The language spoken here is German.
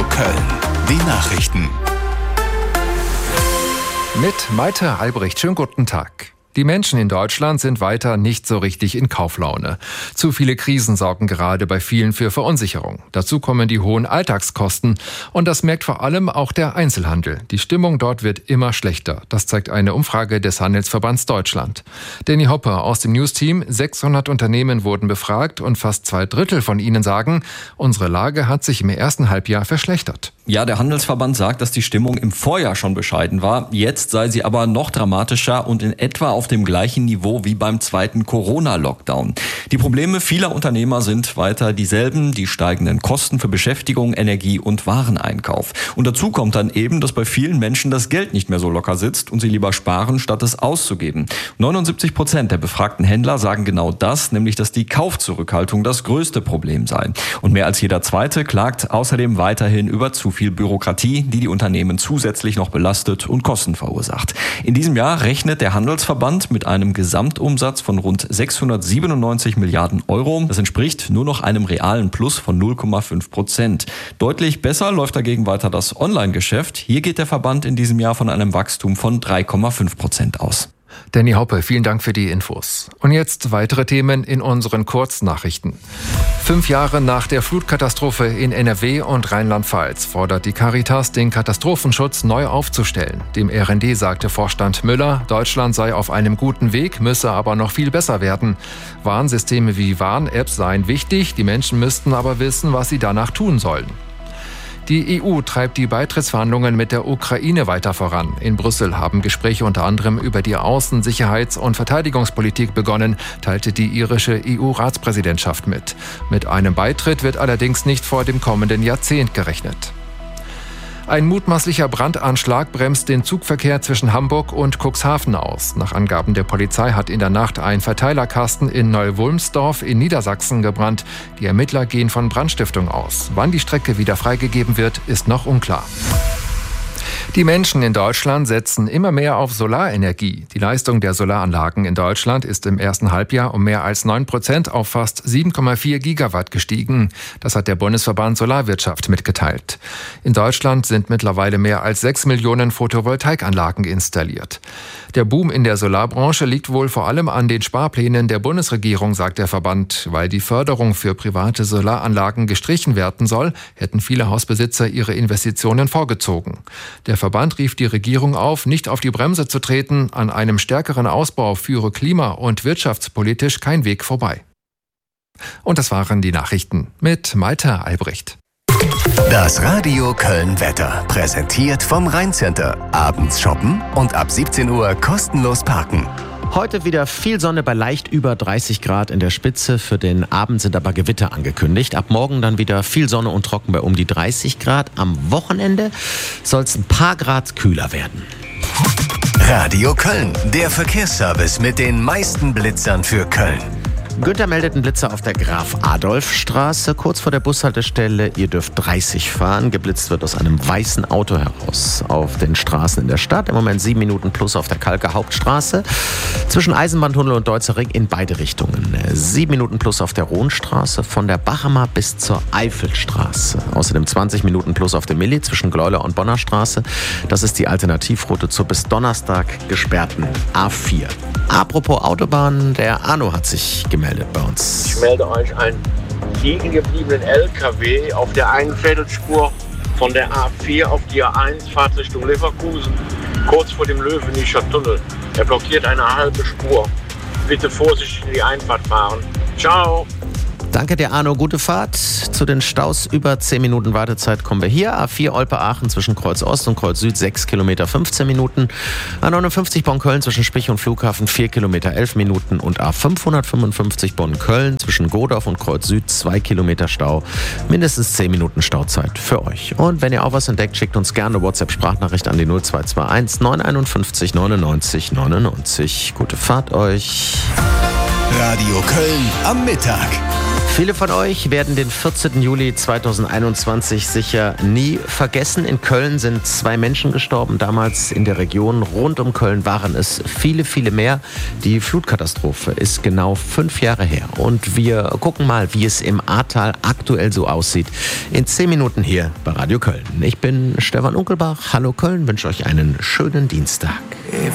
Köln. Die Nachrichten. Mit Malte Albrecht. Schönen guten Tag. Die Menschen in Deutschland sind weiter nicht so richtig in Kauflaune. Zu viele Krisen sorgen gerade bei vielen für Verunsicherung. Dazu kommen die hohen Alltagskosten. Und das merkt vor allem auch der Einzelhandel. Die Stimmung dort wird immer schlechter. Das zeigt eine Umfrage des Handelsverbands Deutschland. Danny Hoppe aus dem News-Team. 600 Unternehmen wurden befragt und fast 2/3 von ihnen sagen, unsere Lage hat sich im ersten Halbjahr verschlechtert. Ja, der Handelsverband sagt, dass die Stimmung im Vorjahr schon bescheiden war. Jetzt sei sie aber noch dramatischer und in etwa auf dem gleichen Niveau wie beim zweiten Corona-Lockdown. Die Probleme vieler Unternehmer sind weiter dieselben, die steigenden Kosten für Beschäftigung, Energie und Wareneinkauf. Und dazu kommt dann eben, dass bei vielen Menschen das Geld nicht mehr so locker sitzt und sie lieber sparen, statt es auszugeben. 79% der befragten Händler sagen genau das, nämlich dass die Kaufzurückhaltung das größte Problem sei. Und mehr als jeder Zweite klagt außerdem weiterhin über zu viel Bürokratie, die Unternehmen zusätzlich noch belastet und Kosten verursacht. In diesem Jahr rechnet der Handelsverband mit einem Gesamtumsatz von rund 697 Milliarden Euro. Das entspricht nur noch einem realen Plus von 0,5%. Deutlich besser läuft dagegen weiter das Online-Geschäft. Hier geht der Verband in diesem Jahr von einem Wachstum von 3,5% aus. Danny Hoppe, vielen Dank für die Infos. Und jetzt weitere Themen in unseren Kurznachrichten. 5 Jahre nach der Flutkatastrophe in NRW und Rheinland-Pfalz fordert die Caritas, den Katastrophenschutz neu aufzustellen. Dem RND sagte Vorstand Müller, Deutschland sei auf einem guten Weg, müsse aber noch viel besser werden. Warnsysteme wie Warn-Apps seien wichtig, die Menschen müssten aber wissen, was sie danach tun sollen. Die EU treibt die Beitrittsverhandlungen mit der Ukraine weiter voran. In Brüssel haben Gespräche unter anderem über die Außen-, Sicherheits- und Verteidigungspolitik begonnen, teilte die irische EU-Ratspräsidentschaft mit. Mit einem Beitritt wird allerdings nicht vor dem kommenden Jahrzehnt gerechnet. Ein mutmaßlicher Brandanschlag bremst den Zugverkehr zwischen Hamburg und Cuxhaven aus. Nach Angaben der Polizei hat in der Nacht ein Verteilerkasten in Neu-Wulmsdorf in Niedersachsen gebrannt. Die Ermittler gehen von Brandstiftung aus. Wann die Strecke wieder freigegeben wird, ist noch unklar. Die Menschen in Deutschland setzen immer mehr auf Solarenergie. Die Leistung der Solaranlagen in Deutschland ist im ersten Halbjahr um mehr als 9% auf fast 7,4 Gigawatt gestiegen. Das hat der Bundesverband Solarwirtschaft mitgeteilt. In Deutschland sind mittlerweile mehr als 6 Millionen Photovoltaikanlagen installiert. Der Boom in der Solarbranche liegt wohl vor allem an den Sparplänen der Bundesregierung, sagt der Verband. Weil die Förderung für private Solaranlagen gestrichen werden soll, hätten viele Hausbesitzer ihre Investitionen vorgezogen. Der Verband rief die Regierung auf, nicht auf die Bremse zu treten. An einem stärkeren Ausbau führe klima- und wirtschaftspolitisch kein Weg vorbei. Und das waren die Nachrichten mit Malte Albrecht. Das Radio Köln Wetter, präsentiert vom Rhein-Center. Abends shoppen und ab 17 Uhr kostenlos parken. Heute wieder viel Sonne bei leicht über 30 Grad in der Spitze. Für den Abend sind aber Gewitter angekündigt. Ab morgen dann wieder viel Sonne und trocken bei um die 30 Grad. Am Wochenende soll es ein paar Grad kühler werden. Radio Köln, der Verkehrsservice mit den meisten Blitzern für Köln. Günther meldet einen Blitzer auf der Graf-Adolf-Straße, kurz vor der Bushaltestelle. Ihr dürft 30 fahren. Geblitzt wird aus einem weißen Auto heraus auf den Straßen in der Stadt. Im Moment 7 Minuten plus auf der Kalker Hauptstraße. Zwischen Eisenbahntunnel und Deutzer Ring in beide Richtungen. 7 Minuten plus auf der Rohnstraße von der Bachemer bis zur Eifelstraße. Außerdem 20 Minuten plus auf der Milli zwischen Gleuler und Bonner Straße. Das ist die Alternativroute zur bis Donnerstag gesperrten A4. Apropos Autobahn, der Arno hat sich gemeldet bei uns. Ich melde euch einen liegen gebliebenen LKW auf der einen Viertelspur von der A4 auf die A1 Fahrt Richtung Leverkusen, kurz vor dem Löwenischer Tunnel. Er blockiert eine halbe Spur. Bitte vorsichtig in die Einfahrt fahren. Ciao! Danke dir, Arno. Gute Fahrt. Zu den Staus über 10 Minuten Wartezeit kommen wir hier. A4 Olpe-Aachen zwischen Kreuz Ost und Kreuz Süd 6 Kilometer 15 Minuten. A59 Bonn-Köln zwischen Spich und Flughafen 4 Kilometer 11 Minuten. Und A555 Bonn-Köln zwischen Godorf und Kreuz Süd 2 Kilometer Stau. Mindestens 10 Minuten Stauzeit für euch. Und wenn ihr auch was entdeckt, schickt uns gerne eine WhatsApp-Sprachnachricht an die 0221 951 99 99. Gute Fahrt euch. Radio Köln am Mittag. Viele von euch werden den 14. Juli 2021 sicher nie vergessen. In Köln sind 2 Menschen gestorben. Damals in der Region rund um Köln waren es viele, viele mehr. Die Flutkatastrophe ist genau 5 Jahre her. Und wir gucken mal, wie es im Ahrtal aktuell so aussieht. In 10 Minuten hier bei Radio Köln. Ich bin Stefan Unkelbach. Hallo Köln, wünsche euch einen schönen Dienstag.